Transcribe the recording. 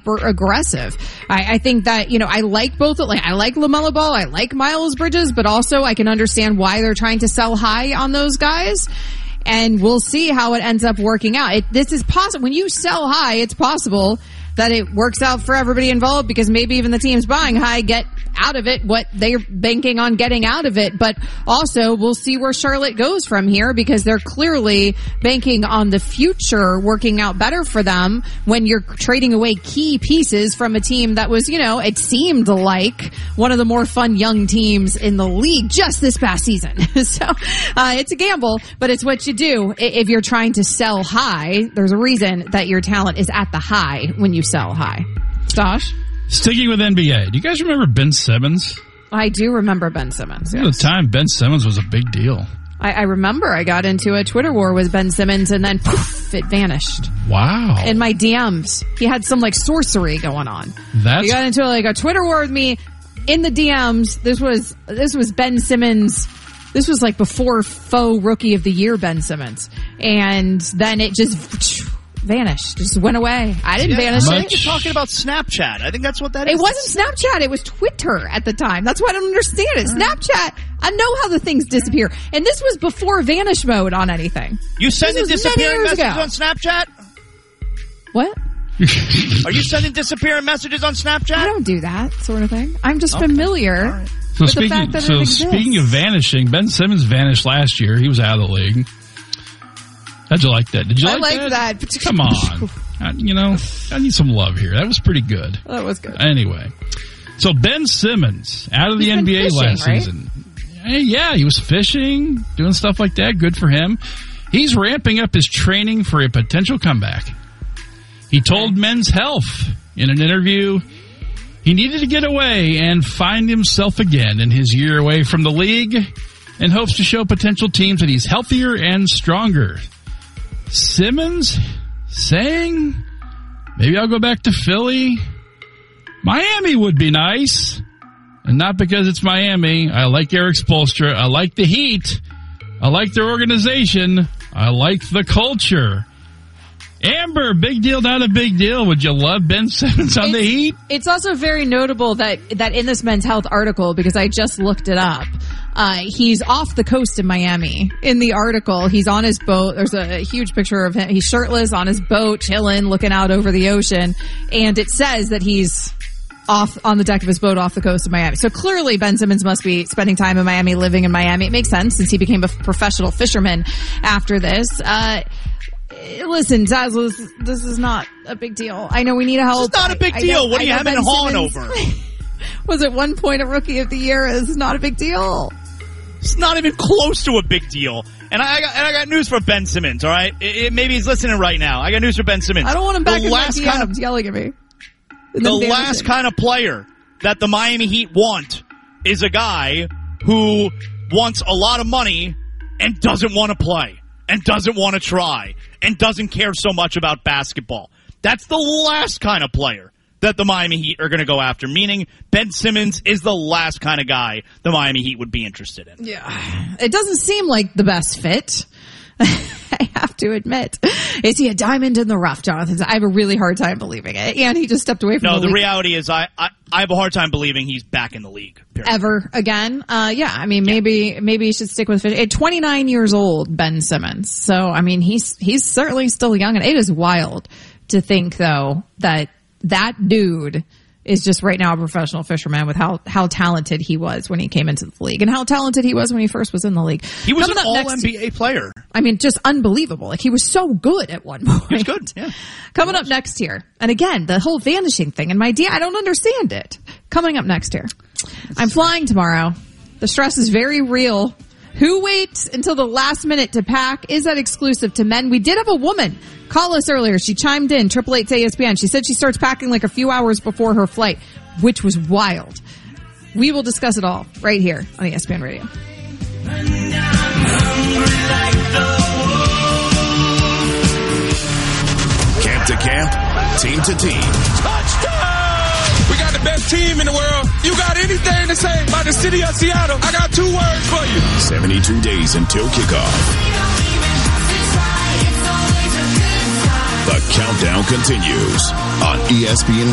super aggressive. I think that, I like both. I like LaMelo Ball. I like Miles Bridges, but also I can understand why they're trying to sell high on those guys. And we'll see how it ends up working out. This is possible. When you sell high, it's possible that it works out for everybody involved, because maybe even the teams buying high get out of it what they're banking on getting out of it. But also, we'll see where Charlotte goes from here, because they're clearly banking on the future working out better for them when you're trading away key pieces from a team that was, it seemed like one of the more fun young teams in the league just this past season. So it's a gamble, but it's what you do if you're trying to sell high. There's a reason that your talent is at the high when you sell high. Stosh? Sticking with NBA, do you guys remember Ben Simmons? I do remember Ben Simmons. Yes. At the time, Ben Simmons was a big deal. I remember I got into a Twitter war with Ben Simmons, and then poof, it vanished. Wow. In my DMs. He had some sorcery going on. He got into a Twitter war with me in the DMs. This was Ben Simmons. This was before faux rookie of the year Ben Simmons. And then it just vanished. Just went away. I didn't vanish I think you're talking about Snapchat. I think that's what that is. It wasn't Snapchat. It was Twitter at the time. That's why I don't understand it. Snapchat, I know how the things disappear. And this was before vanish mode on anything. You sending disappearing messages on Snapchat? What? Are you sending disappearing messages on Snapchat? I don't do that sort of thing. I'm just familiar with the fact that it exists. Speaking of vanishing, Ben Simmons vanished last year. He was out of the league. How'd you like that? Did you like that? Come on. I need some love here. That was pretty good. That was good. Anyway. So Ben Simmons out of the NBA last season. Yeah, he was fishing, doing stuff like that. Good for him. He's ramping up his training for a potential comeback. He told Men's Health in an interview he needed to get away and find himself again in his year away from the league, and hopes to show potential teams that he's healthier and stronger. Simmons saying, maybe I'll go back to Philly. Miami would be nice. And not because it's Miami. I like Eric Spoelstra. I like the Heat. I like their organization. I like the culture. Amber, big deal, not a big deal. Would you love Ben Simmons on the Heat? It's also very notable that in this Men's Health article, because I just looked it up, he's off the coast in Miami. In the article, he's on his boat. There's a huge picture of him. He's shirtless on his boat, chilling, looking out over the ocean. And it says that he's off on the deck of his boat off the coast of Miami. So clearly Ben Simmons must be spending time in Miami, living in Miami. It makes sense since he became a professional fisherman after this. Listen, Zazzles, this is not a big deal. I know we need help. It's not a big deal. What are you having hawing over? Was at one point a rookie of the year. It's not a big deal. It's not even close to a big deal. And I got news for Ben Simmons, all right? Maybe he's listening right now. I got news for Ben Simmons. I don't want him back in my DMs yelling at me. The last kind of player that the Miami Heat want is a guy who wants a lot of money and doesn't want to play and doesn't want to try and doesn't care so much about basketball. That's the last kind of player that the Miami Heat are going to go after, meaning Ben Simmons is the last kind of guy the Miami Heat would be interested in. Yeah. It doesn't seem like the best fit. I have to admit. Is he a diamond in the rough, Jonathan? I have a really hard time believing it. And he just stepped away from the league. No, the reality is I have a hard time believing he's back in the league. Period. Ever again? Yeah, I mean, maybe he should stick with fish. At 29 years old, Ben Simmons. So, I mean, he's certainly still young. And it is wild to think, though, that dude is just right now a professional fisherman with how talented he was when he came into the league and how talented he was when he first was in the league. He was an all-NBA player. I mean, just unbelievable. Like, he was so good at one point. He was good, yeah. Coming up next here. And again, the whole vanishing thing. And I don't understand it. Coming up next here. I'm flying tomorrow. The stress is very real. Who waits until the last minute to pack? Is that exclusive to men? We did have a woman call us earlier. She chimed in, 888-ESPN. She said she starts packing like a few hours before her flight, which was wild. We will discuss it all right here on ESPN Radio. Camp to camp, team to team. Touchdown! We got the best team in the world. You got anything to say about the city of Seattle? I got 2 words for you. 72 days until kickoff. The countdown continues on ESPN